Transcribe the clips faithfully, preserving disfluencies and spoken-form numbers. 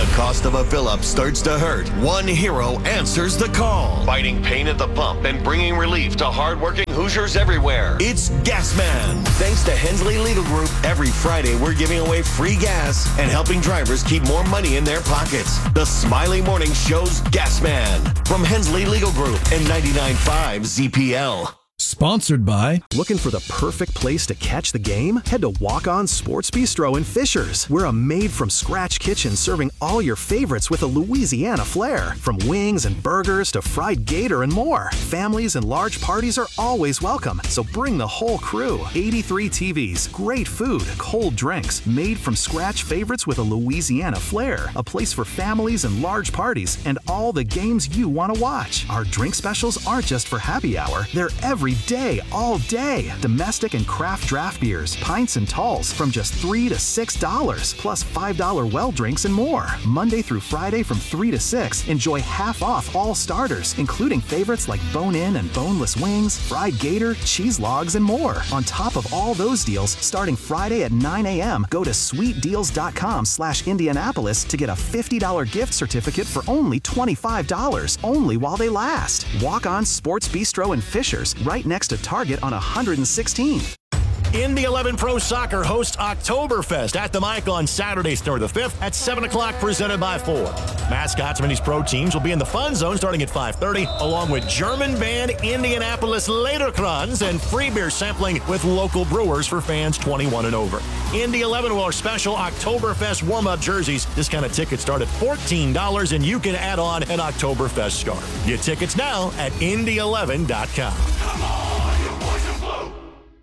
cost of a fill-up starts to hurt, one hero answers the call. Fighting pain at the pump and bringing relief to hardworking Hoosiers everywhere. It's Gasman. Thanks to Hensley Legal Group, every Friday we're giving away free gas and helping drivers keep more money in their pockets. The Smiley Morning Show's Gasman from Hensley Legal Group and ninety-nine point five Z P L. Sponsored by... Looking for the perfect place to catch the game? Head to Walk On Sports Bistro in Fishers. We're a made-from-scratch kitchen serving all your favorites with a Louisiana flair. From wings and burgers to fried gator and more. Families and large parties are always welcome, so bring the whole crew. eighty-three T Vs, great food, cold drinks, made-from-scratch favorites with a Louisiana flair. A place for families and large parties and all the games you want to watch. Our drink specials aren't just for happy hour. They're every day, all day. Domestic and craft draft beers, pints and talls from just three to six dollars, plus five dollar well drinks and more. Monday through Friday from three to six, enjoy half off all starters, including favorites like bone-in and boneless wings, fried gator, cheese logs, and more. On top of all those deals, starting Friday at nine a.m., go to sweetdeals.com slash Indianapolis to get a fifty dollar gift certificate for only twenty-five dollars, only while they last. Walk On Sports Bistro in Fishers, right next to Target on one hundred sixteenth. Indy eleven Pro Soccer hosts Oktoberfest at the Mike on Saturday, September the fifth at seven o'clock, presented by Ford. Mascots from these pro teams will be in the Fun Zone starting at five thirty, along with German band Indianapolis Lederkranz and free beer sampling with local brewers for fans twenty-one and over. Indy eleven will wear special Oktoberfest warm-up jerseys. Discounted tickets start at fourteen dollars, and you can add on an Oktoberfest scarf. Get tickets now at Indy eleven dot com. Come on, you boys in blue!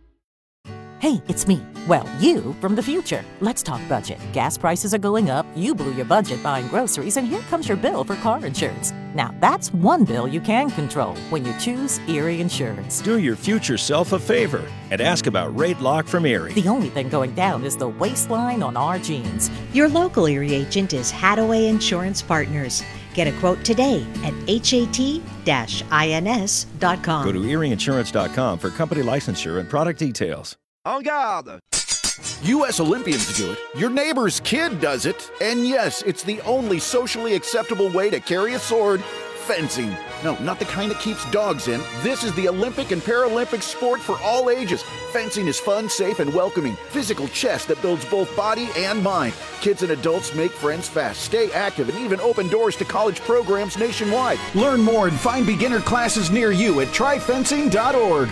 Hey, it's me. Well, you from the future. Let's talk budget. Gas prices are going up, you blew your budget buying groceries, and here comes your bill for car insurance. Now, that's one bill you can control when you choose Erie Insurance. Do your future self a favor and ask about Rate Lock from Erie. The only thing going down is the waistline on our jeans. Your local Erie agent is Hadaway Insurance Partners. Get a quote today at hat dash ins dot com. Go to erie insurance dot com for company licensure and product details. En garde! U S Olympians do it. Your neighbor's kid does it. And yes, it's the only socially acceptable way to carry a sword: fencing. No, not the kind that keeps dogs in. This is the Olympic and Paralympic sport for all ages. Fencing is fun, safe, and welcoming. Physical chess that builds both body and mind. Kids and adults make friends fast, stay active, and even open doors to college programs nationwide. Learn more and find beginner classes near you at try fencing dot org.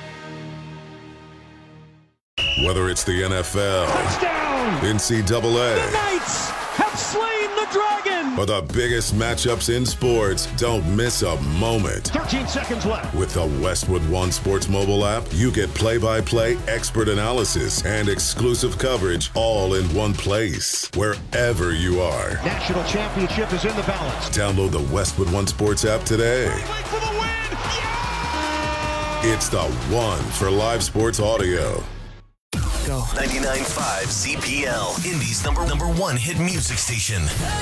Whether it's the N F L, Touchdown! N C double A, The Knights have slain the dragon! or the biggest matchups in sports, don't miss a moment. thirteen seconds left. With the Westwood One Sports mobile app, you get play-by-play expert analysis and exclusive coverage all in one place, wherever you are. National championship is in the balance. Download the Westwood One Sports app today. For the win! Yeah! It's the one for live sports audio. ninety-nine point five Z P L, Indy's number number one hit music station.